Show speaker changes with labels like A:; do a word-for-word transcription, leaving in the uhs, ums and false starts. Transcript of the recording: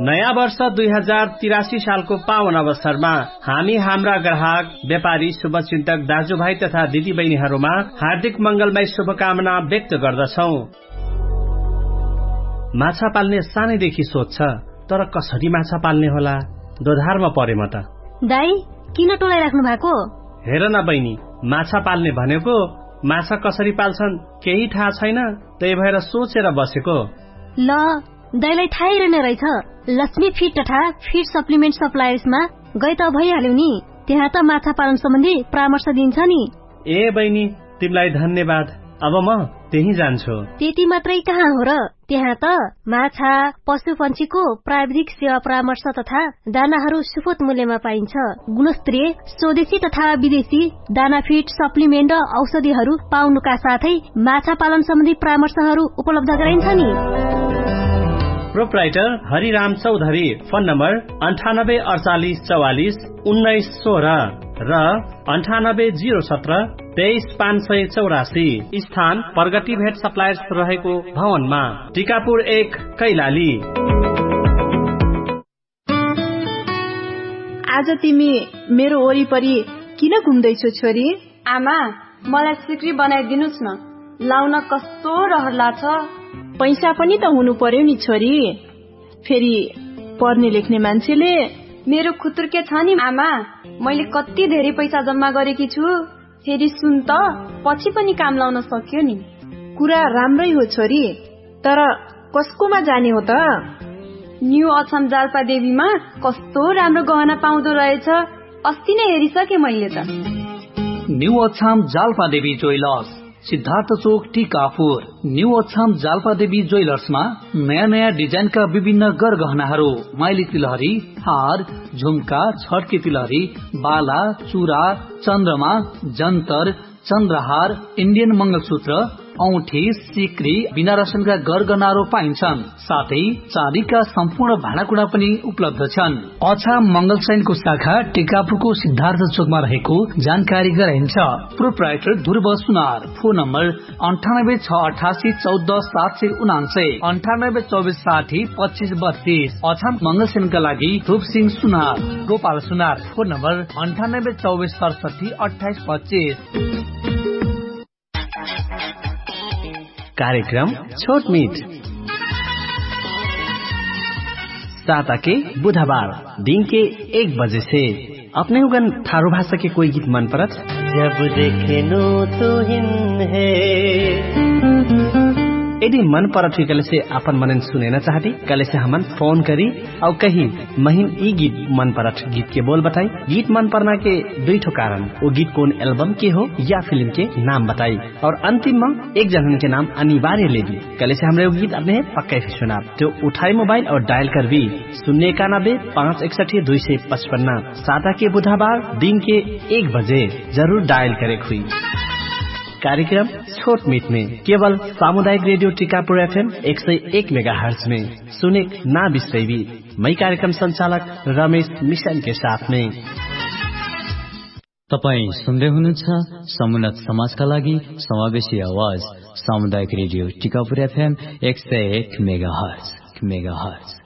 A: नयाँ वर्ष दुई हजार तिरासी सालको पावन अवसरमा हामी हाम्रा ग्राहक, व्यापारी, शुभचिन्तक दाजुभाइ तथा दिदी बहिनीहरूमा हार्दिक मंगलमय शुभकामना व्यक्त गर्दछौ। माछा पाल्ने सानैदेखि सोच छ, तर कसरी माछा पाल्ने होला? दोधारमा परे म त।
B: दाई, किन टोलाइराख्नु भएको?
A: हेर न बहिनी, माछा पाल्ने भनेको माछा कसरी पाल्छन् केही थाहा छैन, त्यही भएर सोचेर बसेको।
B: ल, दाइलाई थाहै रहेन रहेछ। लक्ष्मी फिड तथा फिड सप्लिमेन्ट सप्लायर्समा गए त भइहाल्यो नि, त्यहाँ त माछा पालन सम्बन्धी परामर्श दिन्छ नि।
A: ए बहिनी, तिमीलाई धन्यवाद। अब म त्यही जान्छु।
B: त्यति मात्रै कहाँ हो र, त्यहाँ त माछा, पशु पन्छीको प्राविधिक सेवा परामर्श तथा दानाहरू सुपथ मूल्यमा पाइन्छ। गुणस्तरीय स्वदेशी तथा विदेशी दाना फिड सप्लिमेन्ट र औषधिहरू पाउनुका साथै माछा पालन सम्बन्धी परामर्शहरू उपलब्ध गराइन्छ नि।
A: Proprietor Hariram Chaudhary, phone number अन्ठानब्बे अडचालिस चौवालिस उन्नाइस सोह्र र अन्ठानब्बे जिरो सत्र तेइस पाँच सय चौरासी। स्थान प्रगति भेट सप्लायर्स रहेको भवनमा, टिकापुर एक, कैलाली।
C: आज तिमी मेरो वरिपरि किन घुम्दैछौ छोरी?
D: आमा, मलाई सिक्री बनाइदिनुस् न, लाउन कस्तो रहर लाग्छ।
C: पैसा पनि त हुनु पर्यो नि छोरी, फेरि पढ्ने लेख्ने मान्छेले।
D: मेरो खुतुर्के छ नि आमा, मैले कति धेरै पैसा जम्मा गरेकी छु। फेरि सुन त, पछि पनि काम लाउन सक्यो नि।
C: कुरा राम्रै हो छोरी, तर कसकोमा जाने हो त?
D: न्यू अछाम जाल्पा देवीमा कस्तो राम्रो गहना पाउँदो रहेछ, अस्ति नै हेरिसके मैले त।
E: न्यू अछाम जाल्पा देवी ज्वेलर्स, सिद्धार्थ चोक, टिकापुर। न्यू अछाम जाल्पा देवी ज्वेलर्समा नयाँ नयाँ डिजाइनका विभिन्न गरगहनाहरू, माइली तिलहरी, हार, झुम्का, छड्के तिलहरी, बाला, चुरा, चन्द्रमा, जन्तर, चन्द्रहार, इन्डियन मंगलसूत्र, औठी, सिक्री, बिना रसनका गरगहनाहरू पाइन्छन्। साथै चाँदीका सम्पूर्ण भाँडाकुँडा पनि उपलब्ध छन्। अछाम मंगलसैनको शाखा टिकापुरको सिद्धार्थ चोकमा रहेको जानकारी गराइन्छ। प्रोप्राइटर ध्रुव सुनार, फोन नम्बर अन्ठानब्बे छ अठासी चौध सात सय उनान्सय, अन्ठानब्बे चौबिस साठी पच्चीस बत्तीस। अछाम मंगलसेनका लागि ध्रुव सिंह सुनार। गोपाल सुनार, फोन नम्बर अन्ठानब्बे चौबिस सडसठी अठाइस पच्चीस।
A: कार्यक्रम छोटमीट साता के बुधवार दिन के एक बजे से। अपने उगन थारू भाषा के कोई गीत मन परत?
F: जब देखे नो तो हिन है।
A: यदि मन परत हुई कल से अपन मनन सुने न चाहती, कल से हमन फोन करी और कही महीन ई गीत मन परत गीत के बोल बताई। गीत मन परना के दुई ठो कारण, वो गीत कौन एल्बम के हो या फिल्म के नाम बताई, और अंतिम में एक जनन के नाम अनिवार्य ले दी। कल से हमरे वो गीत अपने पक्का ही सुना तो उठाई मोबाइल और डायल कर भी शून्य इक्यानबे पाँच इकसठी दुई से पचपन्ना। साता के बुधवार दिन के एक बजे जरूर डायल करे हुई। कार्यक्रम छोट मीट में केवल सामुदायिक रेडियो टिकापुर एफएम एक सौ एक मेगा हर्ट्ज में सुने ना बिसरेवी। मई कार्यक्रम संचालक रमेश मिशन के साथ में।
G: तपाईं सुन्दै हुनुहुन्छ समुन्नत समाजका लागि समावेशी आवाज सामुदायिक रेडियो टिकापुर एफएम एक सौ एक मेगा हर्ट्ज मेगा हर्ट्ज।